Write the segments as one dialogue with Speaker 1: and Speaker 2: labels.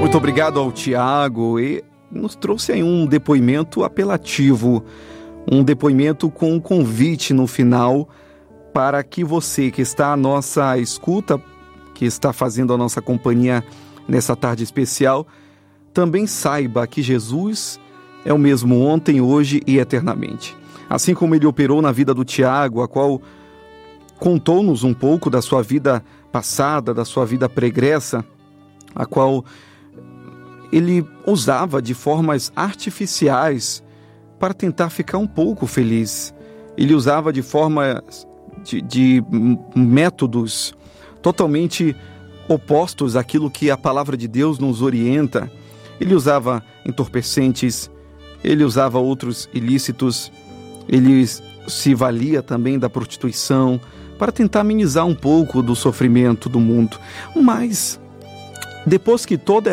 Speaker 1: Muito obrigado ao Tiago, e nos trouxe aí um depoimento apelativo, um depoimento com um convite no final para que você que está à nossa escuta, que está fazendo a nossa companhia nessa tarde especial, também saiba que Jesus é o mesmo ontem, hoje e eternamente. Assim como ele operou na vida do Tiago, a qual contou-nos um pouco da sua vida passada, da sua vida pregressa, a qual ele usava de formas artificiais para tentar ficar um pouco feliz. Ele usava de formas, de métodos totalmente opostos àquilo que a palavra de Deus nos orienta. Ele usava entorpecentes, ele usava outros ilícitos, ele se valia também da prostituição para tentar amenizar um pouco do sofrimento do mundo. Mas, depois que toda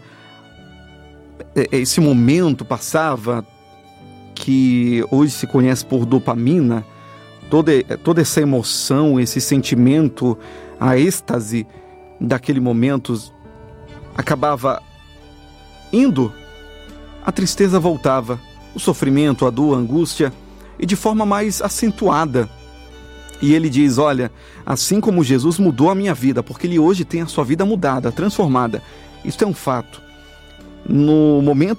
Speaker 1: esse momento passava, que hoje se conhece por dopamina, toda essa emoção, esse sentimento, a êxtase daquele momento acabava indo, a tristeza voltava, o sofrimento, a dor, a angústia, e de forma mais acentuada. E ele diz, olha, assim como Jesus mudou a minha vida, porque ele hoje tem a sua vida mudada, transformada, isso é um fato. No momento